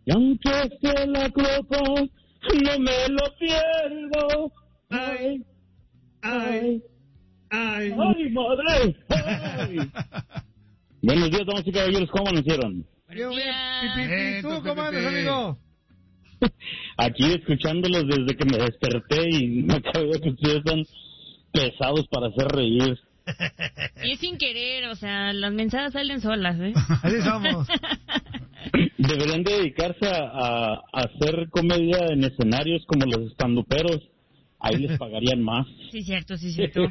y aunque sea la copa, no me lo pierdo. Ay, ay, ay, ay, madre. Ay. Buenos días, damas y caballeros, ¿cómo amanecieron? ¿Y tú cómo andas, amigo? Aquí escuchándolos desde que me desperté y me acabo de que ustedes están pesados para hacer reír. Y es sin querer, o sea, las mensadas salen solas, ¿eh? Así somos. Deberían dedicarse a hacer comedia en escenarios como los estanduperos. Ahí les pagarían más. Sí, cierto, sí, cierto.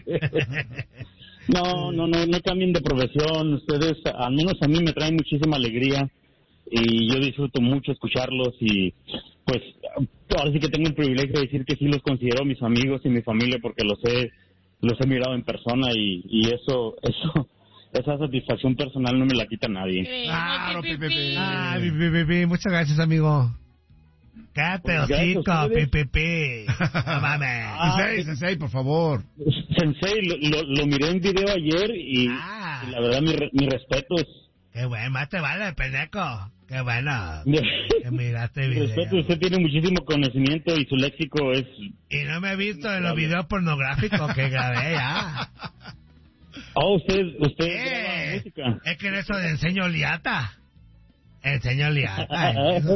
No cambien de profesión. Ustedes, al menos a mí, me traen muchísima alegría y yo disfruto mucho escucharlos y pues ahora sí que tengo el privilegio de decir que sí los considero mis amigos y mi familia porque los he mirado en persona y esa satisfacción personal no me la quita nadie. Claro, Pipipi. Pipipi, muchas gracias, amigo. Cállate, hocico, Pipipi. No mames. Sensei, por favor. Sensei, lo miré en video ayer y la verdad mi respeto es... Qué bueno, más te vale, pendejo. Qué bueno. Que miraste video. Respeto, usted tiene muchísimo conocimiento y su léxico es... Y no me he visto en los videos pornográficos que grabé ya. Oh, usted graba música. Es que en eso le enseño liata. Enseño liata.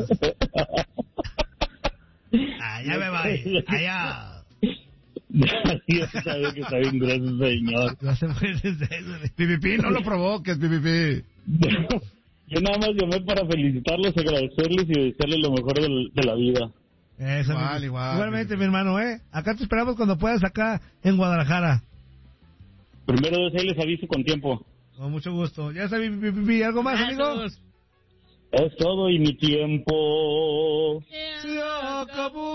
Allá me voy. Allá. Yo sabía que está bien grueso, señor. No se puede hacer. Pipipi, no lo provoques, Pipipi. Yo nada más llamé para felicitarlos, agradecerles y desearles lo mejor de la vida. Eso, igual. Igualmente, mi hermano, Acá te esperamos cuando puedas, acá en Guadalajara. Primero de ahí les aviso con tiempo. Con mucho gusto. Ya está, ¿algo más, amigo? Es todo y mi tiempo se acabó.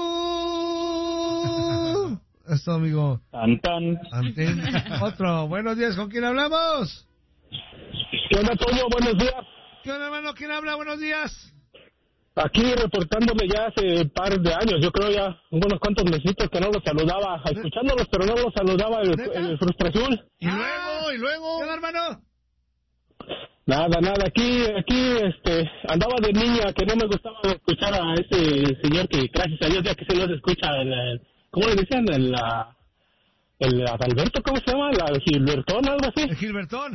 Eso, amigo. Tan. Otro. Buenos días, ¿con quién hablamos? ¿Qué onda, Toño? Buenos días. ¿Qué onda, hermano? ¿Quién habla? Buenos días. Aquí reportándome ya hace un par de años, yo creo ya unos cuantos mesitos que no los saludaba, escuchándolos, pero no los saludaba el Frustración. ¿Y luego? ¿Qué onda, hermano? Nada, aquí, andaba de niña que no me gustaba escuchar a ese señor que, gracias a Dios, ya que se los escucha, ¿cómo le decían? El Adalberto, ¿cómo se llama? ¿El Gilbertón, algo así? El Gilbertón.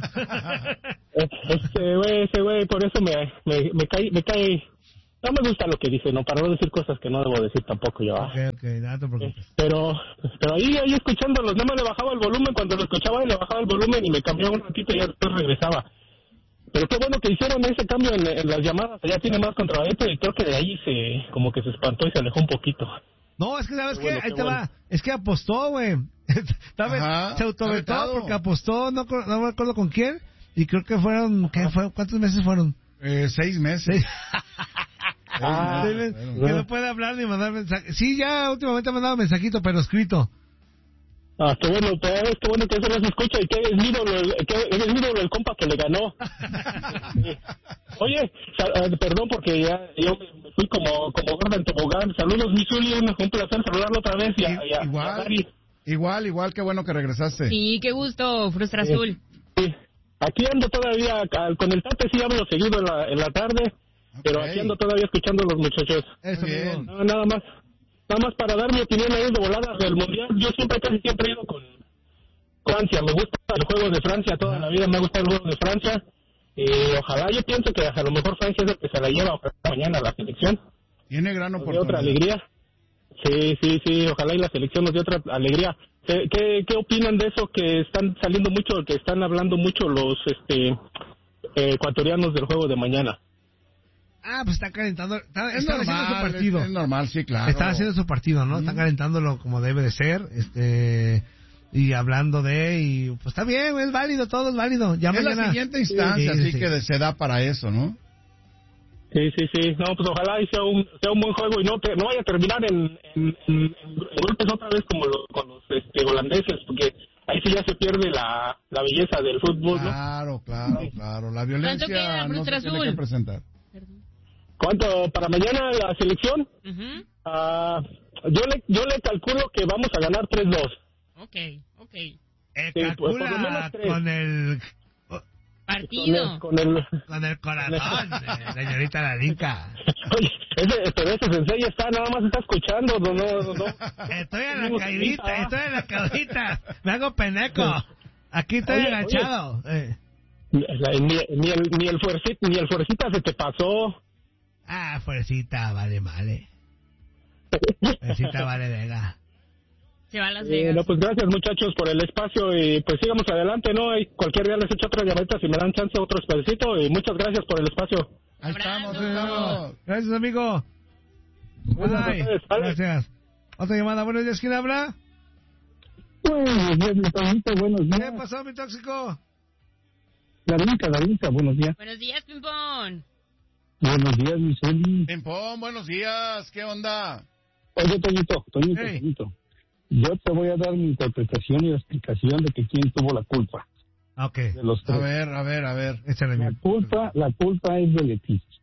Ese güey, por eso me cae, no me gusta lo que dice, no, para no decir cosas que no debo decir tampoco yo. Ok, nada te preocupes. Pero ahí escuchándolos, no me le bajaba el volumen, cuando lo escuchaba le bajaba el volumen y me cambiaba un ratito y ya después regresaba. Pero qué bueno que hicieron ese cambio en las llamadas, ya tiene más contravento y creo que de ahí se espantó y se alejó un poquito. No, es que sabes que ahí te bueno. va, es que apostó, güey. Se autovetó porque apostó, no me acuerdo con quién, y creo que fueron, ¿cuántos meses fueron? 6 meses. Que no puede hablar ni mandar mensajes. Sí, ya últimamente ha mandado mensajito, pero escrito. Qué bueno, qué bueno que eso no se escucha y que es mi ídolo el compa que le ganó. Oye, perdón porque ya yo me fui como gorda en tobogán. Saludos, mi Zuli, un placer saludarlo otra vez. Igual, qué bueno que regresaste. Sí, qué gusto, Frustra Azul. Sí. Aquí ando todavía, con el Tate sí hablo seguido en la tarde, pero aquí ando todavía escuchando a los muchachos. Eso, bien. Nada más para dar mi opinión ahí de volada del Mundial. Yo casi siempre he ido con Francia. Me gusta el juego de Francia toda la vida, me gusta el juego de Francia. Y ojalá, yo pienso que a lo mejor Francia es el que se la lleva mañana a la selección. Tiene gran oportunidad. Otra alegría. Sí, ojalá y la selección nos dé otra alegría. ¿Qué opinan de eso que están saliendo mucho, que están hablando mucho los ecuatorianos del juego de mañana? Pues está calentando, está haciendo su partido. Es normal, sí, claro. Está haciendo su partido, ¿no? Están calentándolo como debe de ser, y hablando y pues está bien, es válido, todo es válido. Ya es mañana... la siguiente instancia, así que se da para eso, ¿no? Sí. No, pues ojalá y sea un buen juego y no vaya a terminar en golpes otra vez como con los holandeses, porque ahí sí ya se pierde la belleza del fútbol, ¿no? Claro. La violencia no se tiene que presentar. ¿Cuánto para mañana la selección? Yo le calculo que vamos a ganar 3-2. Ok. Calcula con el partido. Con el corazón, señorita Lalica. Oye, ese sensei está, nada más está escuchando, no. Estoy en la caudita. Me hago peneco. Aquí estoy agachado. Ni el fuercita se te pasó. Ah, fuercita, vale. Fuercita, vale, Vega. Se va a Las Vegas. No, pues gracias, muchachos, por el espacio y pues sigamos adelante, ¿no? Y cualquier día les echo otra llamadita si me dan chance, otro espacito, y muchas gracias por el espacio. Ahí estamos. Gracias, amigo. Bye. Gracias. Otra llamada. Buenos días, ¿quién habla? Buenos días, mi Pablito, buenos días. ¿Qué pasó, mi tóxico? Darinka, buenos días. Buenos días, Pimpón. Buenos días, mi Celi. Pimpón, buenos días, ¿qué onda? Oye, Toñito. Yo te voy a dar mi interpretación y la explicación de que quién tuvo la culpa. Ok. De los tres. A ver. La culpa es de Leticia.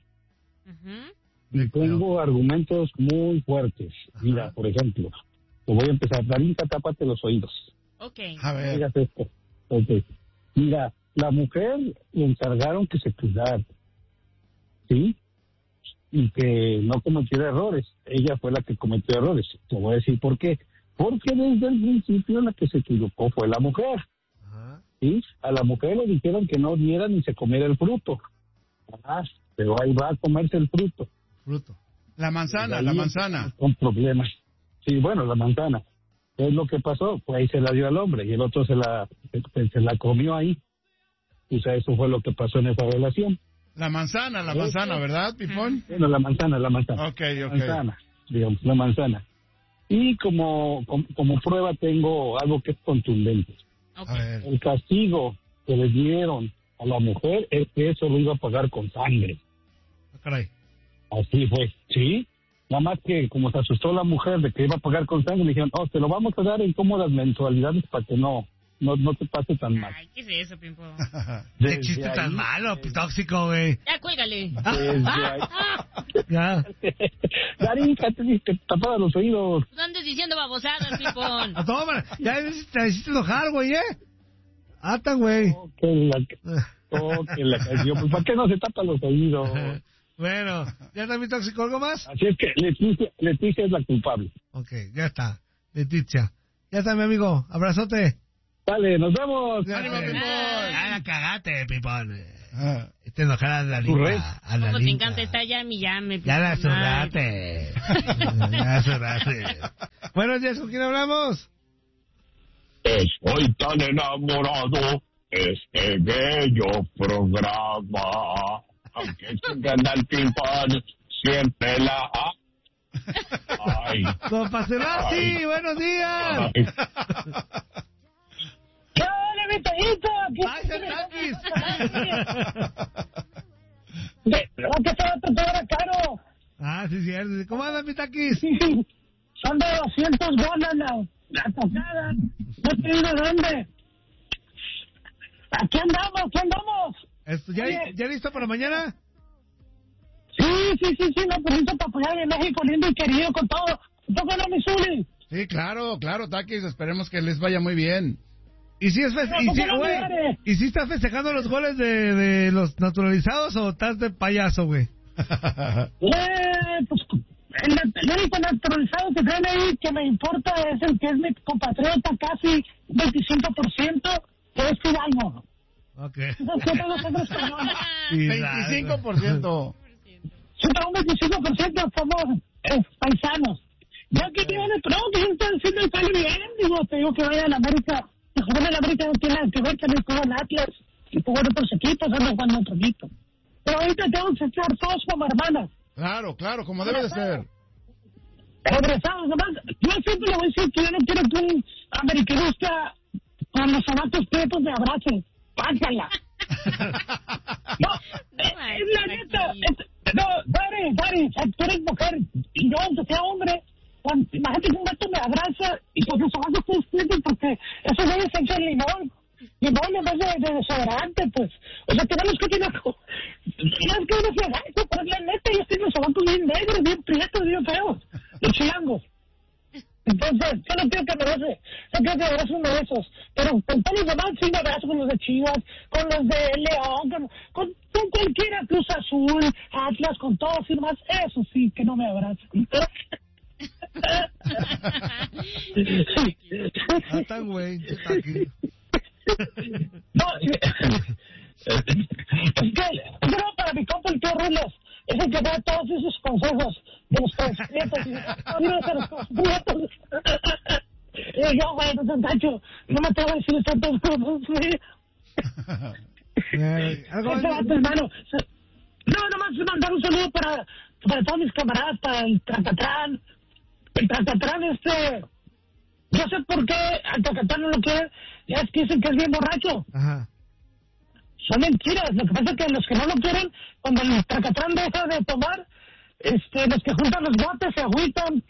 Y tengo argumentos muy fuertes. Ajá. Mira, por ejemplo, te voy a empezar. Darinka, tápate los oídos. Ok. A ver. Fíjate esto. Okay. Mira, la mujer le encargaron que se cuidara, ¿sí? Y que no cometiera errores. Ella fue la que cometió errores. Te voy a decir por qué. Porque desde el principio la que se equivocó fue la mujer. Ajá. ¿Sí? A la mujer le dijeron que no diera ni se comiera el fruto. Pero ahí va a comerse el fruto. La manzana. Con problemas. Sí, bueno, la manzana. ¿Qué es lo que pasó? Pues ahí se la dio al hombre y el otro se la comió ahí. O sea, eso fue lo que pasó en esa relación. La manzana, ¿verdad, Pipón? Bueno, la manzana. Ok. La manzana. Y como prueba tengo algo que es contundente. Okay. El castigo que le dieron a la mujer es que eso lo iba a pagar con sangre. Caray. Así fue, ¿sí? Nada más que como se asustó la mujer de que iba a pagar con sangre, le dijeron, te lo vamos a dar en cómodas mensualidades para que no te pase tan mal. Ay, ¿qué es eso, Pimpo? ¿Qué chiste tan malo, tóxico, güey? Ya, cuélgale. Ya. Darinka, te diste tapada los oídos. No andes diciendo babosadas, Pimpón. Toma, ya te hiciste enojar, güey, Atan, güey. Que la canción. Pues, ¿para qué no se tapa los oídos? Bueno, ¿ya está mi tóxico algo más? Así es que Leticia es la culpable. Ok, ya está. Leticia. Ya está, mi amigo. Abrazote. Dale, nos vemos. ¡Ánimo, Pipón! Ya la cagaste, Pipón. Te enojarás a la linda. Como te encanta estar llame, Pipón. Ya la zurrate. Buenos días, ¿con quién hablamos? Estoy tan enamorado de este bello programa. Aunque tengan al Pimpón, siempre la Ay. Don Paselasi, buenos días. ¡Qué hola, mi Toñito! ¡Ay, Sertaquis! ¿Qué estaba todo era caro? Sí, cierto. ¿Cómo andan, mi Taquis? Son de 200 bolas la tocada. No te digo dónde. Aquí andamos. ¿Ya listo para mañana? Sí, no, pues listo para apoyar a México, lindo y querido, con todo. ¿Todo no, Missouri? Sí, claro, Taquis, esperemos que les vaya muy bien. ¿Y si estás festejando los goles de los naturalizados o estás de payaso, güey? Pues el único naturalizado que traen ahí que me importa es el que es mi compatriota, casi 25%, que es Fidalgo. Ok. 25%. Sí, pero un 25% somos paisanos. Ya que viene, pero que yo estoy diciendo que sale bien, te digo que vaya a la América. El jugar en la América no tiene nada que ver, también juega en Atlas y jugar en otros equipos, ando jugando en otro equipo. Pero ahorita tengo que estar todos como hermanas. Claro, como debe de ser. Regresados, nomás, yo siempre le voy a decir que yo no quiero que un americanista con los zapatos prietos me abrace. Pásala. No, es la neta. No, Dari, tú eres mujer y yo, aunque sea hombre, imagínate que un gato me abraza y con los zapatos prietos porque eso debe ser el limón en vez de desodorante, pues. O sea, tenemos que tener... Tienes que uno se agacha, pero la neta, yo tengo los zapatos bien negros, bien prietos, bien feos, los chilangos. Entonces, yo no quiero que me abrace, yo quiero que me abrace uno de esos. Pero con todos los demás, sí me abrazo con los de Chivas, con los de León, con cualquiera, Cruz Azul, mezclas con todos y más, eso sí, que no me abrazan. Tan güey, está aquí. No, es que yo para mi compa el tío Rulos es el que da todos esos consejos de los prietos y de los prietos. Y yo, güey, no te tacho, no me atrevo a decir tantas cosas, güey. Hermano, no, nomás mandar un saludo para todos mis camaradas, para el Tracatrán. El Tracatrán, yo sé por qué al Tracatrán no lo quiere, ya es que dicen que es bien borracho. Ajá. Son mentiras, lo que pasa es que los que no lo quieren, cuando el Tracatrán deja de tomar, los que juntan los botes se agüitan.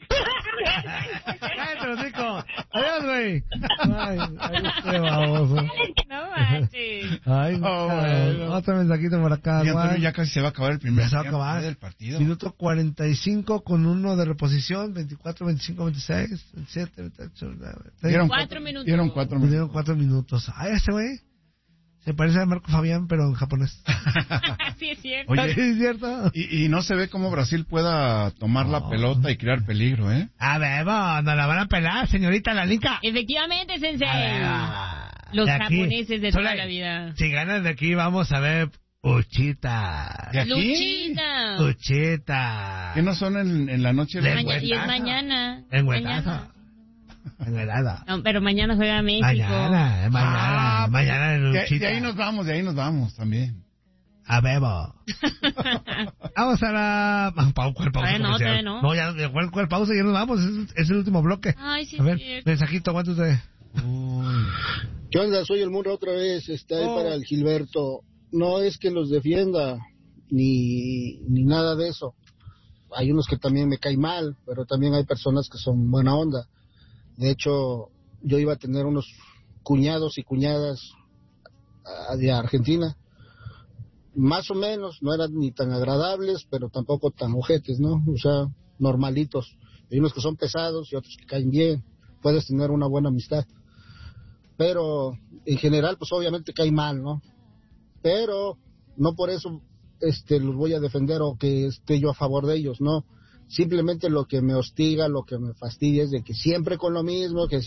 ¡Cállate, Rico! ¡Adiós, güey! ¡Ay, qué baboso! No manches. ¡Ay, bueno. Otro mensajito por acá, güey. Ya casi se va a acabar el primer del partido. Minuto 45 con uno de reposición, 24, 25, 26, 27, 28... Dieron 4 minutos. Dieron 4 minutos. ¡Ay, ese güey! Se parece a Marco Fabián, pero en japonés. Sí, es cierto. Oye, ¿sí es cierto? Y no se ve cómo Brasil pueda tomar la pelota y crear peligro, ¿eh? A ver, no la van a pelar, señorita Lalinka. Efectivamente, sensei. Los japoneses de toda la vida. Si ganas de aquí, vamos a ver Uchita. ¿De aquí? Luchita. Uchita. ¿Qué no son en la noche de y es mañana. En Huetaza. No, pero mañana juega México. Mañana en Luchita. De ahí nos vamos también. A bebo. Vamos a la... ¿Cuál pausa? No, ya, ¿cuál pausa? Ya nos vamos, es el último bloque. Ay, sí, a ver, mensajito, ¿cuánto usted? ¿Qué onda? Soy el Munra otra vez, está ahí para el Gilberto. No es que los defienda, ni nada de eso. Hay unos que también me caen mal, pero también hay personas que son buena onda. De hecho, yo iba a tener unos cuñados y cuñadas de Argentina. Más o menos, no eran ni tan agradables, pero tampoco tan ojetes, ¿no? O sea, normalitos. Hay unos que son pesados y otros que caen bien. Puedes tener una buena amistad. Pero, en general, pues obviamente cae mal, ¿no? Pero, no por eso los voy a defender o que esté yo a favor de ellos, ¿no? Simplemente lo que me hostiga, lo que me fastidia es de que siempre con lo mismo, que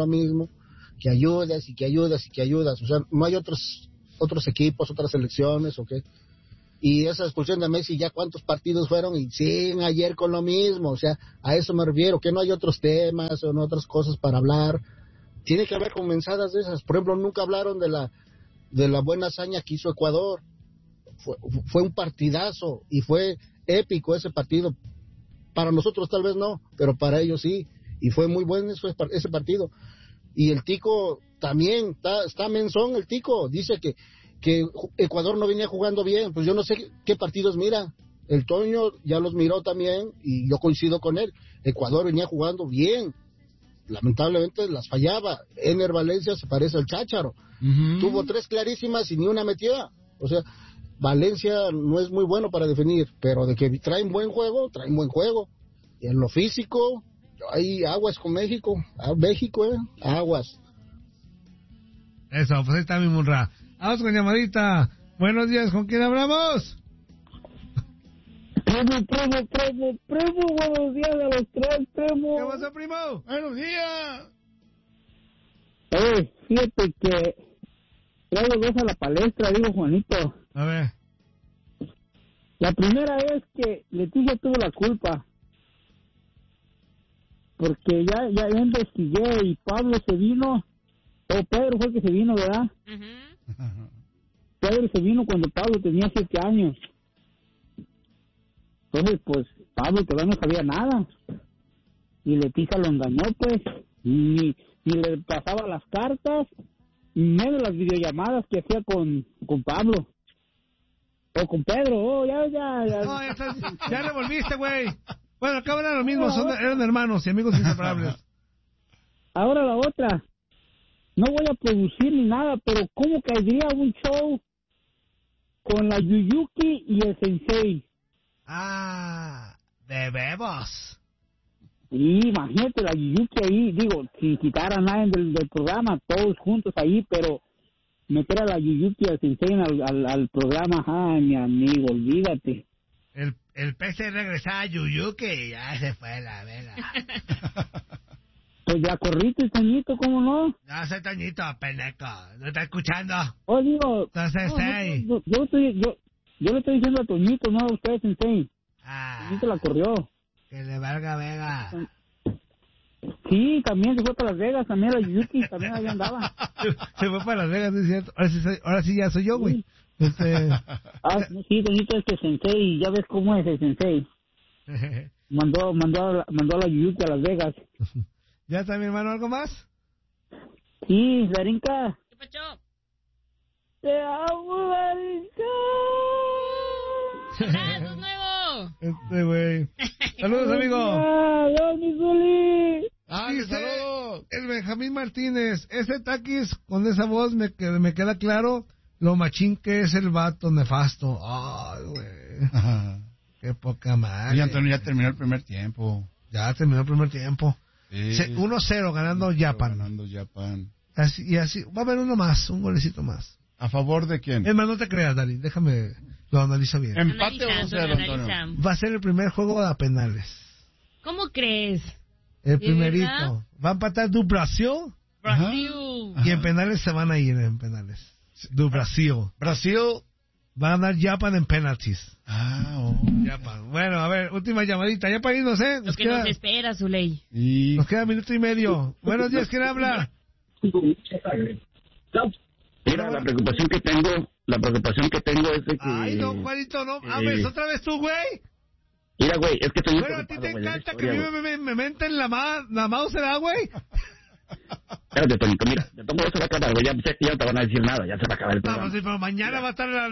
ayudas y que ayudas. O sea, no hay otros equipos, otras selecciones, ¿ok? Y esa expulsión de Messi, ¿ya cuántos partidos fueron? Y siguen ayer con lo mismo. O sea, a eso me refiero, que no hay otros temas o no otras cosas para hablar. Tiene que haber comenzadas de esas. Por ejemplo, nunca hablaron de la buena hazaña que hizo Ecuador. Fue un partidazo y fue épico ese partido. Para nosotros tal vez no, pero para ellos sí. Y fue muy bueno ese partido. Y el Tico también, está menzón el Tico. Dice que Ecuador no venía jugando bien. Pues yo no sé qué partidos mira. El Toño ya los miró también y yo coincido con él. Ecuador venía jugando bien. Lamentablemente las fallaba. Ener Valencia se parece al Chácharo. Tuvo 3 clarísimas y ni una metida. O sea, Valencia no es muy bueno para definir, pero de que traen buen juego. Y en lo físico, hay aguas con México. Aguas. Eso, pues ahí está mi Munra. Vamos con llamadita. Buenos días, ¿con quién hablamos? Primo, buenos días a los 3, primo. ¿Qué pasa, primo? Buenos días. Fíjate que traigo 2 a la palestra, digo Juanito. A ver. La primera es que Leticia tuvo la culpa. Porque ya investigué y Pablo se vino, o Pedro fue el que se vino, ¿verdad? Uh-huh. Pedro se vino cuando Pablo tenía 7 años. Entonces, pues, Pablo todavía no sabía nada. Y Leticia lo engañó, pues. Ni le pasaba las cartas, menos las videollamadas que hacía con Pablo. O con Pedro, ya. No, ya revolviste, güey. Bueno, acá eran lo mismo, eran hermanos y amigos inseparables. Ahora la otra. No voy a producir ni nada, pero ¿cómo caería un show con la Yuyuki y el Sensei? Bebemos. Sí, imagínate la Yuyuki ahí, digo, sin quitar a nadie del programa, todos juntos ahí, pero meter a la Yuyuki y al Sensei al programa, mi amigo, olvídate. El pez se regresaba a Yuyuki y ya se fue la vela. Pues ya corriste, Toñito, ¿cómo no? No soy Toñito, peneco. ¿No está escuchando? Oh, digo... Entonces, yo le estoy diciendo a Toñito, no a usted, Sensei. Toñito la corrió. Que le valga Vega. Sí, también se fue para Las Vegas, también la Yuyuki, también ahí andaba. Se fue para Las Vegas, es cierto. Ahora sí ya soy yo, güey. No, sí, Toñito es que Sensei, ya ves cómo es el Sensei. Mandó a la Yuyuki a Las Vegas. ¿Ya está mi hermano algo más? Sí, Darinka. ¿Qué pasó? Te amo, Darinka. ¡Saludos, nuevo! Güey. Saludos, amigo. ¡Adiós, mi Zuli! Saludos. El Benjamín Martínez. Ese Taquis, con esa voz me queda claro lo machín que es el vato nefasto. Ay, güey. Qué poca madre. Oye, Antonio, ya terminó el primer tiempo. Ya terminó el primer tiempo. Sí, 1-0 ganando Japan. Y así, va a haber uno más, un golecito más. ¿A favor de quién? Es más, no te creas, Dali, déjame, lo analizo bien. ¿Empate o 1-0, Antonio? Va a ser el primer juego de penales. ¿Cómo crees? El primerito. Va a empatar du Brasil. Y en penales se van a ir, en penales. Du Brasil. Brasil va a ganar Japan en penalties. Japan. Bueno, a ver, última llamadita. Ya para irnos, ¿eh? Lo que nos espera, Zuley. Nos queda minuto y medio. Buenos días, ¿quién habla? Mira, la preocupación que tengo es de que... Ay, no, Juanito, no. A ver, ¿otra vez tú, güey? Mira, güey, es que estoy... Bueno, a ti te encanta que me menten la mouse, ¿verdad, güey? Espérate, Tonito, mira, de todo modo se va a acabar, güey, ya no te van a decir nada, ya se va a acabar el programa. Vamos, sí, pero mañana va a estar la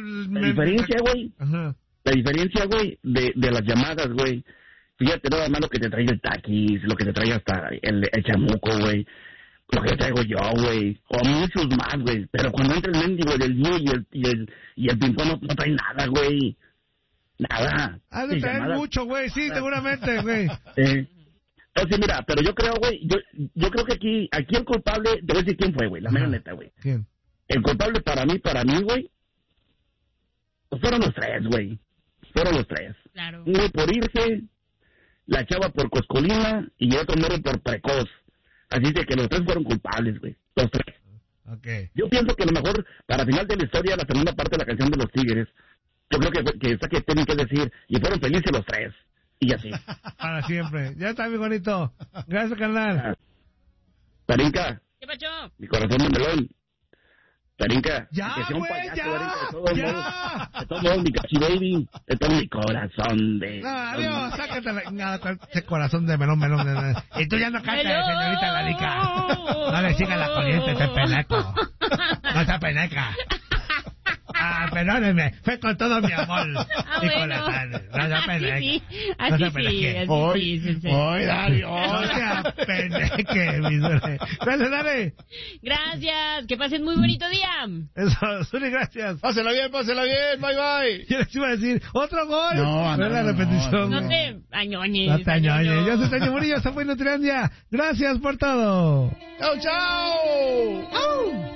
diferencia, güey, de las llamadas, güey. Fíjate nada más lo que te trae el Taquis, lo que te trae hasta el Chamuco, güey. Lo que traigo yo, güey. O muchos más, güey. Pero cuando entra el mendigo del Gio y el Pimpón no trae nada, güey. Nada. Ha de traer mucho, güey, sí, seguramente, güey. Entonces, mira, pero yo creo, güey, yo creo que aquí el culpable, te voy a decir quién fue, güey, la mera neta, güey. ¿Quién? El culpable para mí, güey, pues fueron los tres, güey. Fueron los tres. Claro. Uno por irse, la chava por coscolina y el otro mero por precoz. Así de que los tres fueron culpables, güey. Los tres. Okay. Yo pienso que a lo mejor, para final de la historia, la segunda parte de la canción de los Tigres, yo creo que esa que tienen que decir, y fueron felices los tres. Y así. Para siempre. Ya está, mi bonito. Gracias, carnal. Tarinka. ¿Qué pasó? Mi corazón de melón. Tarinka. Ya, güey, ya. De todos modos, mi cachi baby. De todo mi corazón de... No, adiós, sácate ese corazón de melón. Y tú ya no cantas, señorita Larica. No le sigas la corriente, te peleco. No te peneca. Perdónenme, fue con todo mi amor y corazón. No se peneque. Así sí. Hoy, Dari, no se apeneque, mi suerte. Gracias, Dari. Gracias, que pasen muy bonito día. Eso, Zuli, gracias. Pásela bien, bye. Yo les iba a decir, otro gol. No, la repetición. No te añoñes. No te añoñes. Yo soy Toño Murillo, esta fue Nutrilandia. Gracias por todo. Chao.